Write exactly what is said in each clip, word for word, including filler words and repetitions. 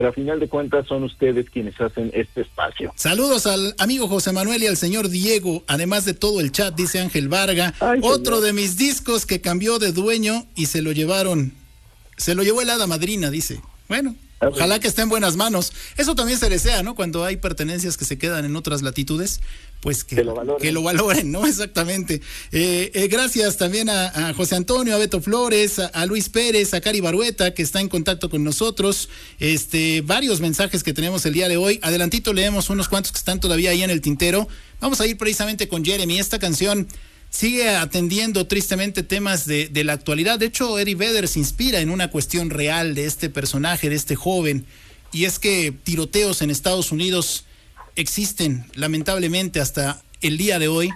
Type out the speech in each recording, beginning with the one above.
pero a final de cuentas son ustedes quienes hacen este espacio. Saludos al amigo José Manuel y al señor Diego, además de todo el chat, dice Ángel Varga. Ay, otro señor de mis discos que cambió de dueño y se lo llevaron, se lo llevó el hada madrina, dice. Bueno, ojalá que esté en buenas manos. Eso también se desea, ¿no? Cuando hay pertenencias que se quedan en otras latitudes, pues que, que, lo, valoren. que lo valoren, ¿no? Exactamente. Eh, eh, gracias también a, a José Antonio, a Beto Flores, a, a Luis Pérez, a Cari Barueta, que está en contacto con nosotros. Este, varios mensajes que tenemos el día de hoy. Adelantito leemos unos cuantos que están todavía ahí en el tintero. Vamos a ir precisamente con Jeremy. Esta canción sigue atendiendo tristemente temas de, de la actualidad. De hecho, Eddie Vedder se inspira en una cuestión real de este personaje, de este joven, y es que tiroteos en Estados Unidos existen lamentablemente hasta el día de hoy.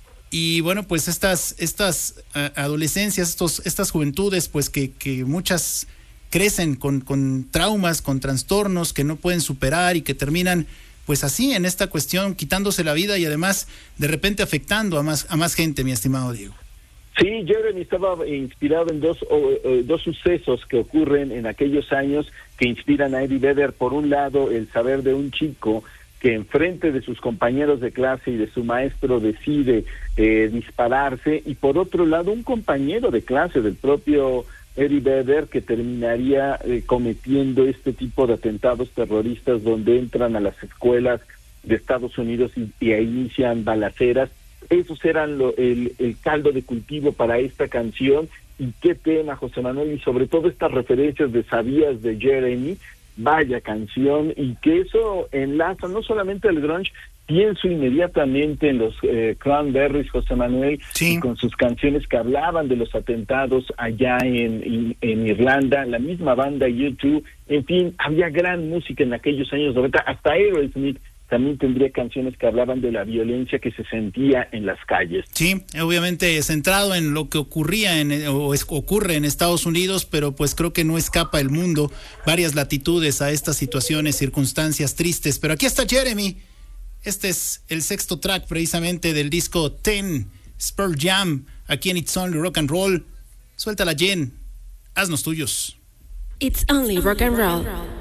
Y bueno, pues estas, estas uh, adolescencias, estos, estas juventudes, pues que, que muchas crecen con, con traumas, con trastornos que no pueden superar y que terminan pues así en esta cuestión, quitándose la vida y además de repente afectando a más a más gente, mi estimado Diego. Sí, Jeremy estaba inspirado en dos, oh, oh, dos sucesos que ocurren en aquellos años que inspiran a Eddie Vedder. Por un lado, el saber de un chico que enfrente de sus compañeros de clase y de su maestro decide eh, dispararse, y por otro lado, un compañero de clase del propio Eddie Vedder que terminaría eh, cometiendo este tipo de atentados terroristas donde entran a las escuelas de Estados Unidos y, y inician balaceras. Esos eran lo, el, el caldo de cultivo para esta canción. Y qué tema, José Manuel, y sobre todo estas referencias de Sabías de Jeremy, vaya canción, y que eso enlaza no solamente al grunge. Pienso inmediatamente en los eh, Cranberries, José Manuel, sí, y con sus canciones que hablaban de los atentados allá en, en, en Irlanda, la misma banda U dos, en fin, había gran música en aquellos años noventa, hasta Aerosmith también tendría canciones que hablaban de la violencia que se sentía en las calles. Sí, obviamente centrado en lo que ocurría en, o es, ocurre en Estados Unidos, pero pues creo que no escapa el mundo varias latitudes a estas situaciones, circunstancias tristes. Pero aquí está Jeremy. Este es el sexto track precisamente del disco Ten, Spur Jam, aquí en It's Only Rock and Roll. Suéltala, Jen, haznos tuyos. It's Only Rock and Roll.